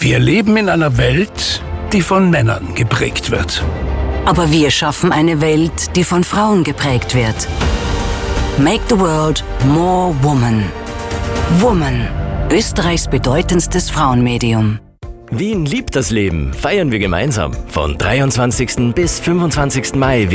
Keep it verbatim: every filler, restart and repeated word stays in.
Wir leben in einer Welt, die von Männern geprägt wird. Aber wir schaffen eine Welt, die von Frauen geprägt wird. Make the world more woman. Woman, Österreichs bedeutendstes Frauenmedium. Wien liebt das Leben. Feiern wir gemeinsam. Von dreiundzwanzigsten bis fünfundzwanzigsten Mai